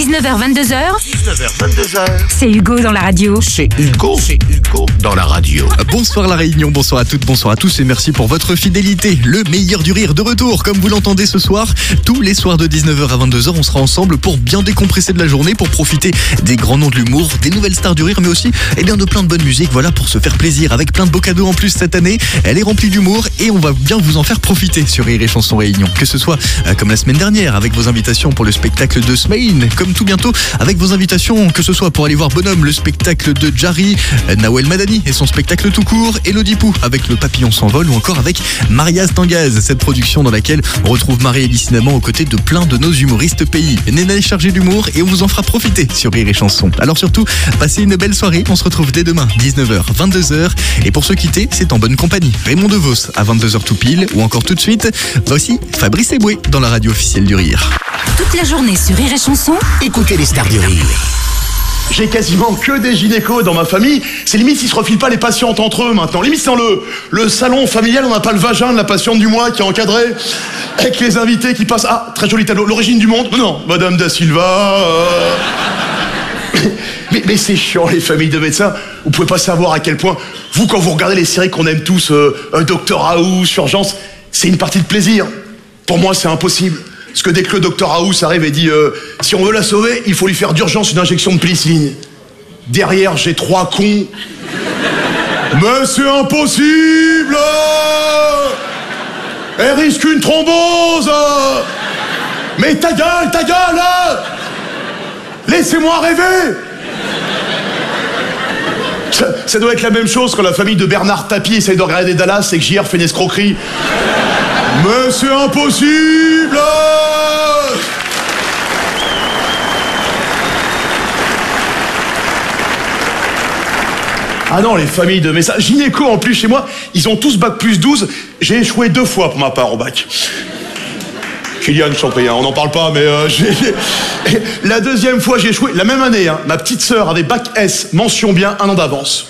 19h22h. 19h22h. C'est Hugo dans la radio. C'est Hugo dans la radio. Bonsoir la Réunion, bonsoir à toutes, bonsoir à tous et merci pour votre fidélité. Le meilleur du rire de retour, comme vous l'entendez ce soir. Tous les soirs de 19h à 22h, on sera ensemble pour bien décompresser de la journée, pour profiter des grands noms de l'humour, des nouvelles stars du rire, mais aussi de plein de bonne musique. Voilà, pour se faire plaisir avec plein de beaux cadeaux en plus cette année. Elle est remplie d'humour et on va bien vous en faire profiter sur Rire et Chanson Réunion. Que ce soit comme la semaine dernière avec vos invitations pour le spectacle de Smaïn, comme tout bientôt avec vos invitations, que ce soit pour aller voir Bonhomme, le spectacle de Jarry, Nawel Madani et son spectacle tout court, Elodie Pou avec Le Papillon s'envole ou encore avec Mariaz Tangaz, cette production dans laquelle on retrouve Marie-Élie Cinnamon aux côtés de plein de nos humoristes pays. Néna est chargée d'humour et on vous en fera profiter sur Rire et Chanson. Alors surtout, passez une belle soirée, on se retrouve dès demain, 19h, 22h. Et pour se quitter, c'est en bonne compagnie. Raymond DeVos à 22h tout pile ou encore tout de suite, voici Fabrice Eboué dans la radio officielle du Rire. Toute la journée sur Rire et Chanson. Écoutez les stars du rire. J'ai quasiment que des gynécos dans ma famille. C'est limite s'ils se refilent pas les patientes entre eux maintenant. Limite dans le salon familial, on n'a pas le vagin de la patiente du mois qui est encadré avec les invités qui passent. Ah, très joli tableau. L'origine du monde. Non, Madame Da Silva. Mais c'est chiant les familles de médecins. Vous pouvez pas savoir à quel point vous, quand vous regardez les séries qu'on aime tous, Doctor House, Urgence, c'est une partie de plaisir. Pour moi, c'est impossible. Parce que dès que le Dr House arrive et dit si on veut la sauver, il faut lui faire d'urgence une injection de pénicilline. Derrière, j'ai 3 cons. Mais c'est impossible. Elle risque une thrombose. Mais ta gueule laissez-moi rêver. Ça doit être la même chose quand la famille de Bernard Tapie essaye de regarder Dallas et que JR fait une escroquerie. Mais c'est impossible. Ah non, les familles de médecins. Gynéco en plus chez moi, ils ont tous bac plus 12. J'ai échoué 2 fois pour ma part au bac. Kylian, je t'en prie, on n'en parle pas, mais la 2e fois j'ai échoué, la même année, hein, ma petite sœur avait bac S, mention bien, 1 an d'avance.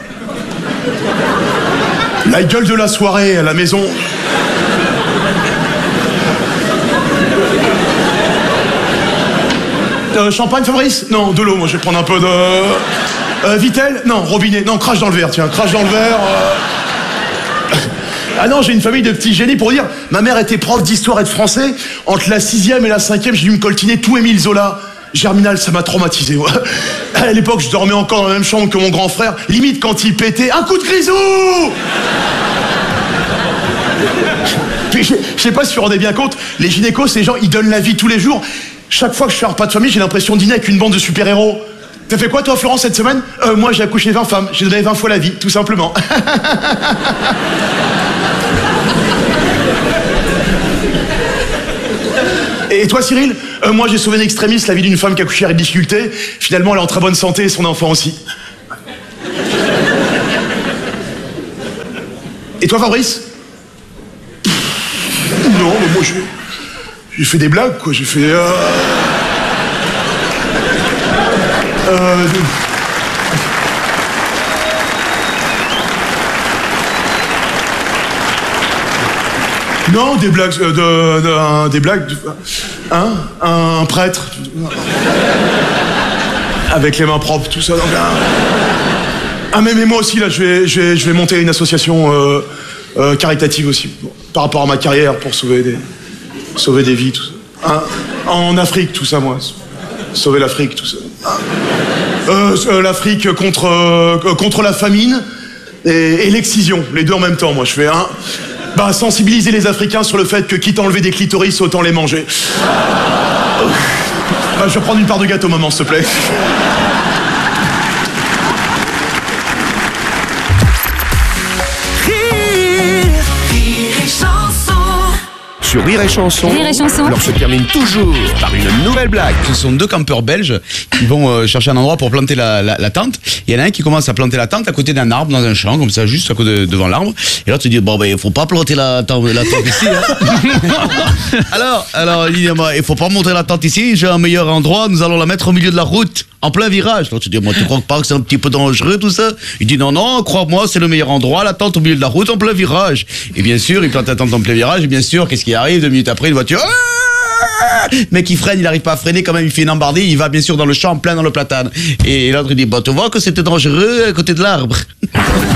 La gueule de la soirée à la maison. Champagne, Fabrice? Non, de l'eau, moi je vais prendre un peu de... Vitel? Non, robinet. Non, crache dans le verre, tiens, crache dans le verre. Ah non, j'ai une famille de petits génies pour dire. Ma mère était prof d'histoire et de français. Entre la 6e et la 5e, j'ai dû me coltiner tout Émile Zola. Germinal, ça m'a traumatisé. Ouais. À l'époque, je dormais encore dans la même chambre que mon grand frère. Limite, quand il pétait, un coup de grisou. Puis, je sais pas si vous vous rendez bien compte, les gynécos, ces gens, ils donnent la vie tous les jours. Chaque fois que je fais un repas de famille, j'ai l'impression de dîner avec une bande de super-héros. T'as fait quoi, toi, Florence, cette semaine? Moi, j'ai accouché 20 femmes. J'ai donné 20 fois la vie, tout simplement. Et toi, Cyril? Moi, j'ai sauvé un extrémiste la vie d'une femme qui a accouché avec difficulté. Finalement, elle est en très bonne santé et son enfant aussi. Et toi, Fabrice? Non, mais moi, j'ai fait des blagues, quoi. J'ai fait... Non, des blagues... des blagues... Hein? Un prêtre... Avec les mains propres, tout ça. Donc, ah, mais moi aussi, là, je vais monter une association caritative aussi. Par rapport à ma carrière, pour sauver des vies, tout ça. Hein? En Afrique, tout ça, moi. Sauver l'Afrique, tout ça. L'Afrique contre la famine et l'excision, les deux en même temps, moi, je fais un... sensibiliser les Africains sur le fait que quitte à enlever des clitoris, autant les manger. Je vais prendre une part de gâteau, maman, s'il te plaît. Sur Rire et Chanson, Rire et Chanson. l'on se termine toujours par une nouvelle blague. Ce sont 2 campeurs belges qui vont chercher un endroit pour planter la tente. Il y en a un qui commence à planter la tente à côté d'un arbre dans un champ, comme ça, juste à côté devant l'arbre. Et l'autre se dit, il faut pas planter la tente ici. Hein. alors, il dit, il faut pas monter la tente ici, j'ai un meilleur endroit, nous allons la mettre au milieu de la route, en plein virage. L'autre se dit, tu crois pas que c'est un petit peu dangereux tout ça? Il dit, non, crois-moi, c'est le meilleur endroit, la tente au milieu de la route, en plein virage. Et bien sûr, il plante la tente en plein virage, et bien sûr, qu'est-ce qui arrive 2 minutes après, une voiture... Mec, il freine, il arrive pas à freiner, quand même, il fait une embardée, il va bien sûr dans le champ, plein dans le platane. Et l'autre, il dit, bah, tu vois que c'était dangereux à côté de l'arbre.